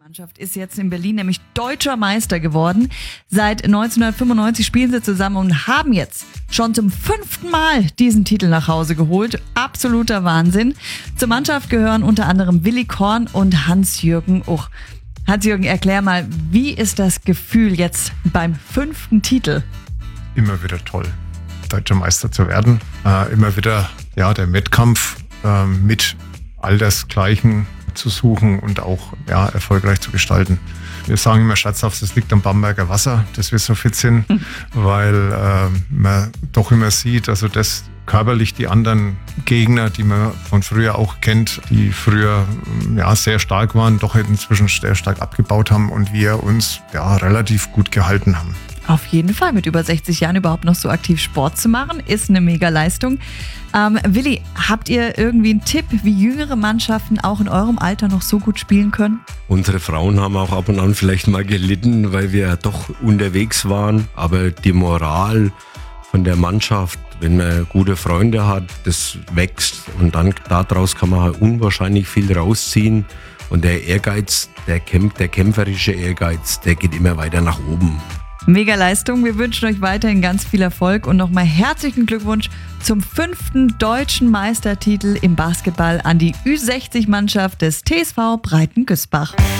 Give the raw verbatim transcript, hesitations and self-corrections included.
Mannschaft ist jetzt in Berlin nämlich deutscher Meister geworden. Seit neunzehnhundertfünfundneunzig spielen sie zusammen und haben jetzt schon zum fünften Mal diesen Titel nach Hause geholt. Absoluter Wahnsinn. Zur Mannschaft gehören unter anderem Willi Korn und Hans-Jürgen Uch. Hans-Jürgen, erklär mal, wie ist das Gefühl jetzt beim fünften Titel? Immer wieder toll, deutscher Meister zu werden. Äh, immer wieder ja, der Wettkampf äh, mit Altersgleichen zu suchen und auch ja, erfolgreich zu gestalten. Wir sagen immer scherzhaft, das liegt am Bamberger Wasser, dass wir so fit sind, mhm. weil äh, man doch immer sieht, also das körperlich die anderen Gegner, die man von früher auch kennt, die früher ja, sehr stark waren, doch inzwischen sehr stark abgebaut haben und wir uns ja, relativ gut gehalten haben. Auf jeden Fall, mit über sechzig Jahren überhaupt noch so aktiv Sport zu machen, ist eine Mega-Leistung. Ähm, Willi, habt ihr irgendwie einen Tipp, wie jüngere Mannschaften auch in eurem Alter noch so gut spielen können? Unsere Frauen haben auch ab und an vielleicht mal gelitten, weil wir doch unterwegs waren. Aber die Moral von der Mannschaft, wenn man gute Freunde hat, das wächst. Und dann daraus kann man halt unwahrscheinlich viel rausziehen. Und der Ehrgeiz, der, Kämp- der kämpferische Ehrgeiz, der geht immer weiter nach oben. Mega Leistung. Wir wünschen euch weiterhin ganz viel Erfolg und nochmal herzlichen Glückwunsch zum fünften deutschen Meistertitel im Basketball an die Ü sechzig Mannschaft des T S V Breiten-Güßbach.